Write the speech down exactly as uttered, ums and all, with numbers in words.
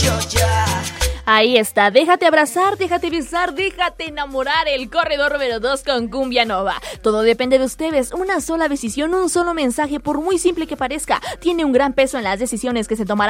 Ahí está, déjate abrazar, déjate besar, déjate enamorar, el corredor número dos con Cumbia Nova. Todo depende de ustedes, una sola decisión, un solo mensaje, por muy simple que parezca, tiene un gran peso en las decisiones que se tomarán